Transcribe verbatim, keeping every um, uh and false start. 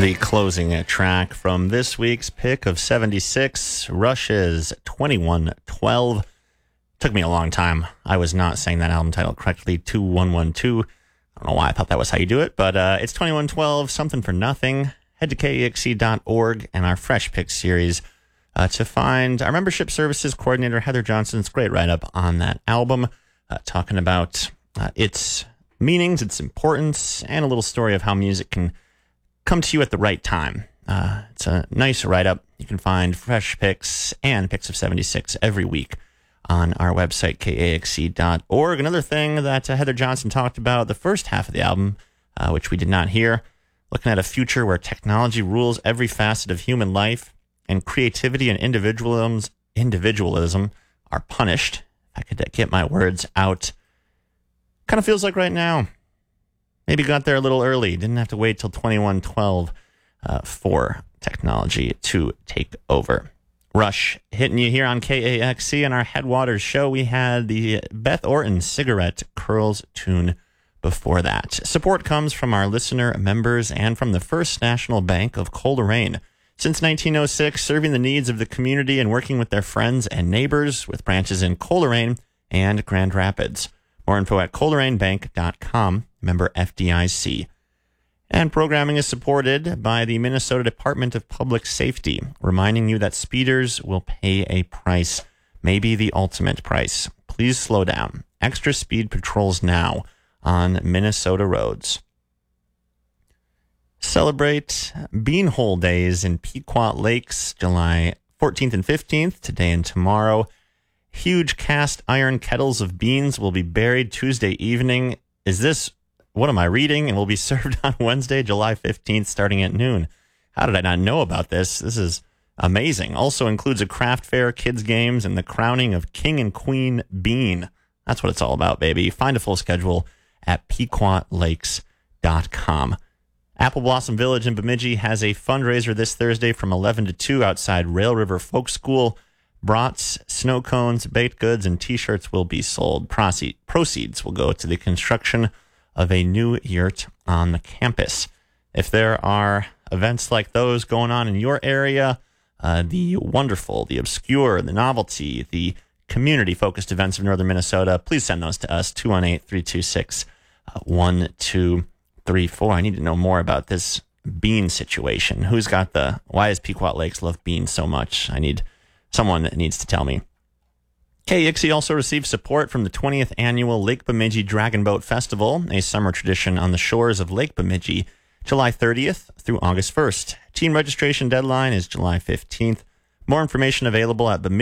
The closing track from this week's pick of seventy-six, Rush's twenty-one twelve. Took me a long time. I was not saying that album title correctly, two one one two. I don't know why I thought that was how you do it, but uh, it's twenty-one twelve, Something for Nothing. Head to K A X E dot org and our Fresh Pick series uh, to find our membership services coordinator, Heather Johnson's great write-up on that album, uh, talking about uh, its meanings, its importance, and a little story of how music can come to you at the right time. Uh, it's a nice write-up. You can find Fresh Picks and Picks of seventy-six every week on our website, K A X E dot org. Another thing that uh, Heather Johnson talked about, the first half of the album, uh, which we did not hear, looking at a future where technology rules every facet of human life and creativity and individualism, individualism are punished. If I could get my words out. Kind of feels like right now. Maybe got there a little early. Didn't have to wait till twenty-one twelve uh, for technology to take over. Rush hitting you here on K A X C. On our Headwaters show, we had the Beth Orton Cigarette Curls tune before that. Support comes from our listener members and from the First National Bank of Coleraine. Since nineteen oh six, serving the needs of the community and working with their friends and neighbors with branches in Coleraine and Grand Rapids. More info at coleraine bank dot com, member F D I C. And programming is supported by the Minnesota Department of Public Safety, reminding you that speeders will pay a price, maybe the ultimate price. Please slow down. Extra speed patrols now on Minnesota roads. Celebrate Beanhole Days in Pequot Lakes, July fourteenth and fifteenth, today and tomorrow. Huge cast iron kettles of beans will be buried Tuesday evening. Is this, what am I reading? And will be served on Wednesday, July fifteenth, starting at noon. How did I not know about this? This is amazing. Also includes a craft fair, kids games, and the crowning of King and Queen Bean. That's what it's all about, baby. Find a full schedule at pequot lakes dot com. Apple Blossom Village in Bemidji has a fundraiser this Thursday from eleven to two outside Rail River Folk School. Brats, snow cones, baked goods, and T-shirts will be sold. Proce- proceeds will go to the construction of a new yurt on the campus. If there are events like those going on in your area, uh, the wonderful, the obscure, the novelty, the community-focused events of Northern Minnesota, please send those to us, two one eight, three two six, one two three four. I need to know more about this bean situation. Who's got the, why does Pequot Lakes love beans so much? I need Someone needs to tell me. K A X E also received support from the twentieth Annual Lake Bemidji Dragon Boat Festival, a summer tradition on the shores of Lake Bemidji, July thirtieth through August first. Team registration deadline is July fifteenth. More information available at Bemidji.